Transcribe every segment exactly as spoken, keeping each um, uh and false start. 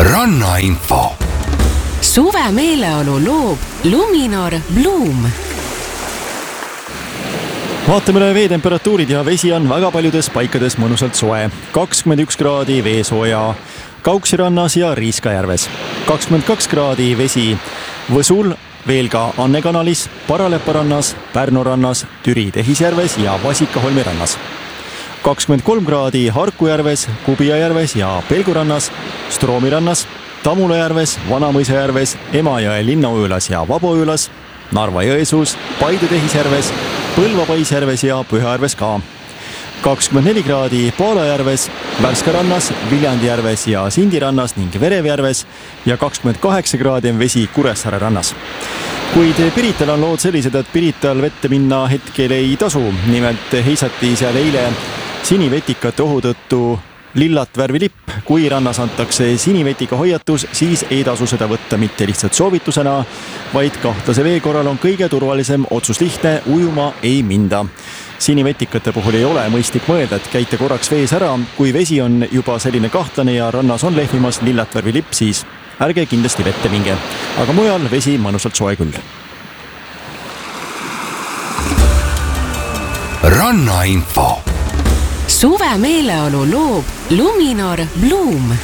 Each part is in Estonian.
Rannainfo. Suve meeleolu loob Luminor Bloom. Vaatame üle veetemperatuurid ja vesi on väga paljudes paikades mõnusalt soe. kakskümmend üks kraadi veesooja Kauksi rannas ja Riiskajärves. kakskümmend kaks kraadi vesi Võsul, veel ka Anne kanalis, Paralepa rannas, Pärnu rannas, Türi Tehisjärves ja Vasikaholmi rannas. kakskümmend kolm kraadi Harkujärves, Kubijajärves ja Pelgurannas, Stroomi rannas, Tamulajärves, Vanamõisajärves, Emajõe Linnaujõlas ja Vaboujõlas, Narva-Jõesuus, Paide Tehisjärves, Põlva Paisjärves ja Pühajärves ka. kakskümmend neli kraadi Paalajärves, Värska rannas, Viljandijärves ja Sindi rannas ning Verevjärves ja kakskümmend kaheksa kraadi on vesi Kuressaare rannas. Kuid Pirital on lood sellised, et Pirital vette minna hetkel ei tasu. Nimelt heisati seal eile sinivetikate ohu tõttu lillat värvi lipp. Kui rannas antakse sinivetika hoiatus, siis ei tasu seda võtta mitte lihtsalt soovitusena, vaid kahtlase vee korral on kõige turvalisem otsus lihtne, ujuma ei minda. Sinivetikate puhul ei ole mõistlik mõelda, et käite korraks vees ära. Kui vesi on juba selline kahtlane ja rannas on lehvimas lillat värvi lipp, siis ärge kindlasti vette minge. Aga mujal vesi mõnusalt soe küll. Rannainfo. Suve meeleolu loob Luminor Bloom.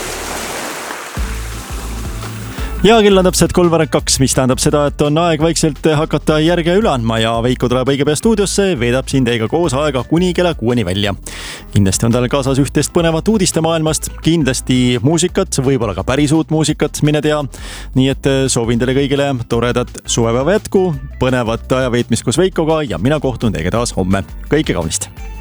Ja kell on täpselt kolmveerand kaks, mis tähendab seda, et on aeg vaikselt hakata järge üle andma ja Veiko tuleb õige pea stuudiosse, veedab siin teiega koos aega kuni kella kuueni välja. Kindlasti on tal kaasas ühtest põnevat uudiste maailmast, kindlasti muusikat, võib-olla ka päris uut muusikat, mine tea. Nii et soovin teile kõigile toredat suvepäeva jätku, põnevat ajaveetmist koos Veikoga ja mina kohtun teiega taas homme. Kõike kaunist!